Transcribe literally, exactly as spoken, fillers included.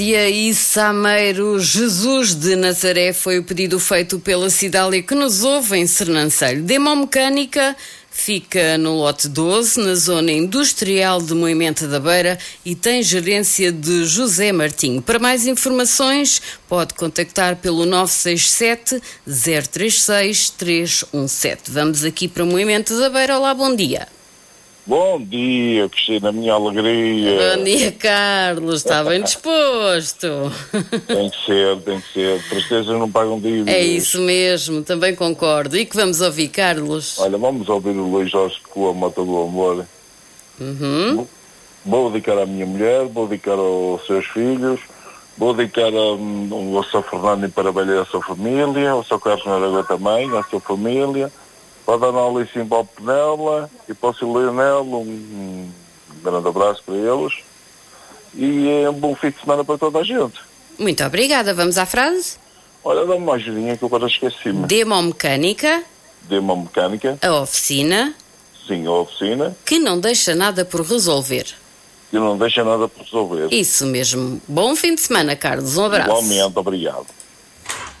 E aí, Sameiro, Jesus de Nazaré foi o pedido feito pela Cidália que nos ouve em Sernancelho. Demomecânica fica no lote doze, na zona industrial de Moimenta da Beira e tem gerência de José Martinho. Para mais informações, pode contactar pelo nove seis sete, zero três seis, três um sete. Vamos aqui para Moimenta da Beira. Olá, bom dia. Bom dia, Cristina, minha alegria. Bom dia, Carlos, está bem disposto? Tem que ser, tem que ser. Tristezas não pagam dívidas. É isso mesmo, também concordo. E que vamos ouvir, Carlos? Olha, vamos ouvir o Luís Jorge com a Mota do Amor. Uhum. Vou dedicar à minha mulher, vou dedicar aos seus filhos, vou dedicar um, ao seu Fernando em parabéns à sua família, ao seu Carlos Noraga também, à sua família. Para a Dona Alice e para o Penela e para o seu Leonel, um, um grande abraço para eles e um bom fim de semana para toda a gente. Muito obrigada. Vamos à frase? Olha, dá-me uma ajudinha que eu agora esqueci-me. Demomecânica. Demomecânica. A oficina. Sim, a oficina. Que não deixa nada por resolver. Que não deixa nada por resolver. Isso mesmo. Bom fim de semana, Carlos. Um abraço. Igualmente, obrigado.